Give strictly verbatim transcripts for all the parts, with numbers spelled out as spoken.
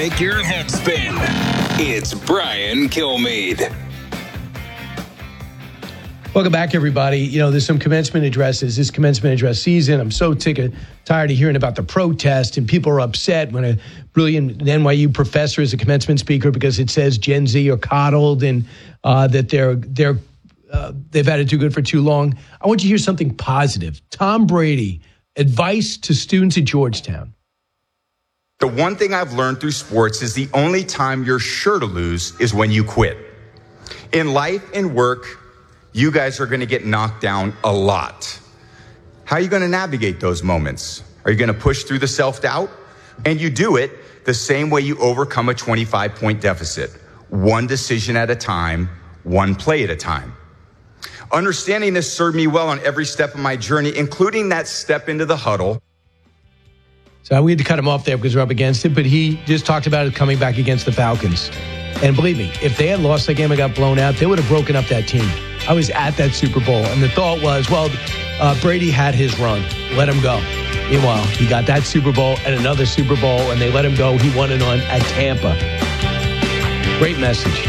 Make your head spin. It's Brian Kilmeade. Welcome back, everybody. You know, there's some commencement addresses. This commencement address season, I'm so tick of, tired of hearing about the protest, and people are upset when a brilliant N Y U professor is a commencement speaker because it says Gen Z are coddled and uh, that they're they're uh, they've had it too good for too long. I want you to hear something positive. Tom Brady, advice to students at Georgetown. The one thing I've learned through sports is the only time you're sure to lose is when you quit. In life and work, you guys are going to get knocked down a lot. How are you going to navigate those moments? Are you going to push through the self-doubt? And you do it the same way you overcome a twenty-five point deficit. One decision at a time, one play at a time. Understanding this served me well on every step of my journey, including that step into the huddle. So we had to cut him off there because we're up against it, but he just talked about it coming back against the Falcons. And believe me, if they had lost that game and got blown out, they would have broken up that team. I was at that Super Bowl, and the thought was, well, uh, Brady had his run. Let him go. Meanwhile, he got that Super Bowl and another Super Bowl, and they let him go. He won it on at Tampa. Great message.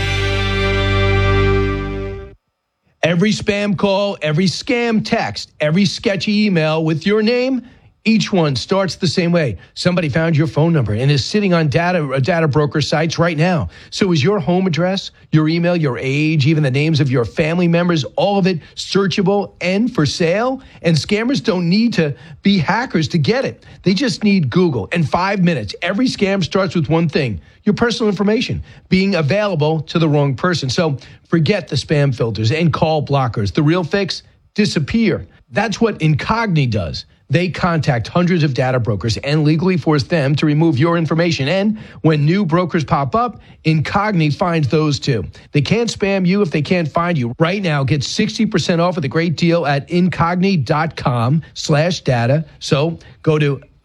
Every spam call, every scam text, every sketchy email with your name, each one starts the same way. Somebody found your phone number and is sitting on data uh, data broker sites right now. So is your home address, your email, your age, even the names of your family members, all of it searchable and for sale? And scammers don't need to be hackers to get it. They just need Google. In five minutes, every scam starts with one thing: your personal information being available to the wrong person. So forget the spam filters and call blockers. The real fix: disappear. That's what Incogni does. They contact hundreds of data brokers and legally force them to remove your information. And when new brokers pop up, Incogni finds those too. They can't spam you if they can't find you. Right now, get sixty percent off with a great deal at incogni.com slash data. So go to